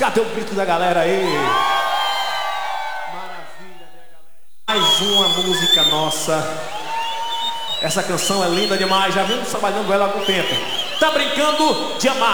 Cadê o grito da galera aí? Maravilha, né, galera? Mais uma música nossa. Essa canção é linda demais. Já vimos trabalhando ela há algum tempo. Tá brincando de amar.